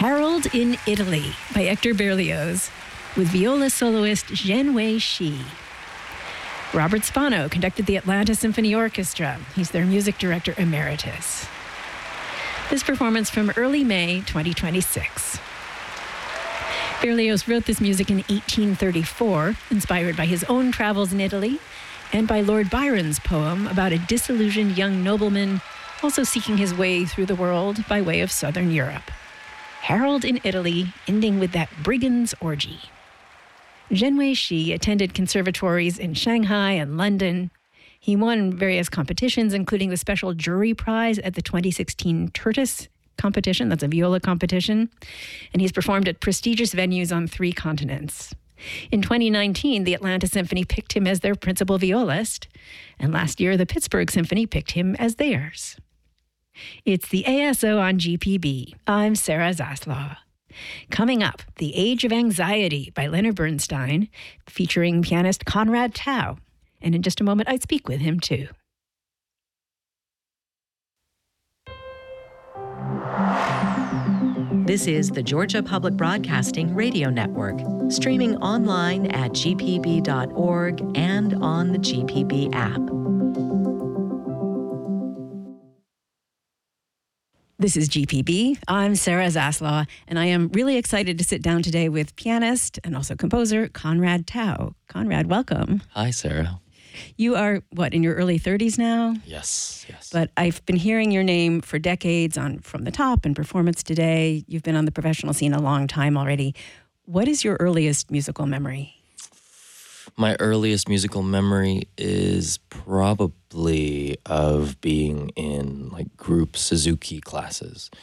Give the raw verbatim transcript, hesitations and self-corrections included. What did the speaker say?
Harold in Italy by Hector Berlioz with viola soloist Zhenwei Shi. Robert Spano conducted the Atlanta Symphony Orchestra. He's their music director emeritus. This performance from early May twenty twenty-six. Berlioz wrote this music in eighteen thirty-four, inspired by his own travels in Italy and by Lord Byron's poem about a disillusioned young nobleman also seeking his way through the world by way of southern Europe. Harold in Italy, ending with that brigand's orgy. Zhenwei Shi attended conservatories in Shanghai and London. He won various competitions, including the special jury prize at the twenty sixteen Tertis competition. That's a viola competition. And he's performed at prestigious venues on three continents. In twenty nineteen, the Atlanta Symphony picked him as their principal violist. And last year, the Pittsburgh Symphony picked him as theirs. It's the A S O on G P B. I'm Sarah Zaslaw. Coming up, The Age of Anxiety by Leonard Bernstein, featuring pianist Conrad Tao. And in just a moment, I'd speak with him, too. This is the Georgia Public Broadcasting Radio Network, streaming online at g p b dot org and on the G P B app. This is G P B. I'm Sarah Zaslaw, and I am really excited to sit down today with pianist and also composer Conrad Tao. Conrad, welcome. Hi, Sarah. You are, what, in your early thirties now? Yes, yes. But I've been hearing your name for decades on From the Top and Performance Today. You've been on the professional scene a long time already. What is your earliest musical memory? My earliest musical memory is probably of being in like group Suzuki classes.